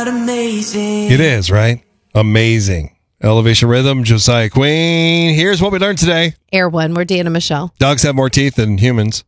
not amazing? It is, right? Amazing. Elevation Rhythm, Josiah Queen. Here's what we learned today. Air One, we're Dan and Michelle. Dogs have more teeth than humans.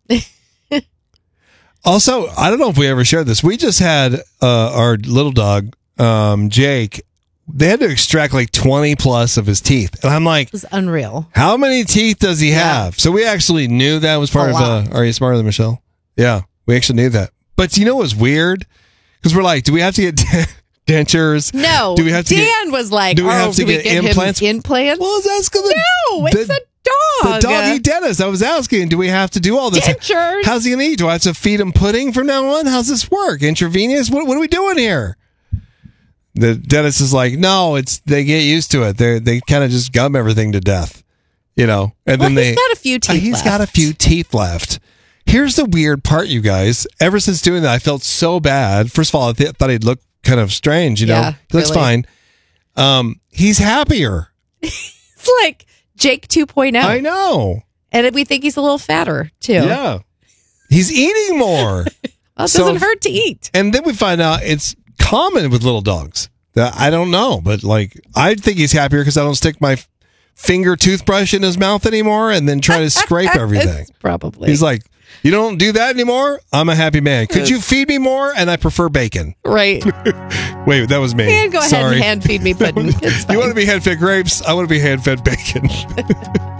Also, I don't know if we ever shared this. We just had our little dog, Jake. They had to extract like 20 plus of his teeth. And I'm like, It was unreal. how many teeth does he have? So we actually knew that was part of Are You Smarter Than Michelle? Yeah, we actually knew that. But you know what was weird? Because we're like, do we have to get dentures? No. Do we have to Dan was like, do we have to get implants? Implants? Well, I was asking It's a dog. the doggy dentist. I was asking, do we have to do all this? Dentures. How's he going to eat? Do I have to feed him pudding from now on? How's this work? Intravenous? What are we doing here? The dentist is like, no, they get used to it. They kind of just gum everything to death, you know. And then he's got a few teeth He's left. got a few teeth left. Here's the weird part, you guys. Ever since doing that, I felt so bad. First of all, I thought he'd look kind of strange, you know. Yeah, He looks really. fine. He's happier. It's like Jake 2.0. I know. And we think he's a little fatter, too. Yeah. He's eating more. Well, it doesn't hurt to eat. And then we find out it's common with little dogs. I don't know, but like I think he's happier because I don't stick my finger toothbrush in his mouth anymore and then try to scrape everything. Probably. He's like, you don't do that anymore? I'm a happy man. Could you feed me more? And I prefer bacon. Right. Wait, that was me. And go ahead Sorry. and hand feed me pudding. It's fine. You want to be hand-fed grapes? I want to be hand-fed bacon.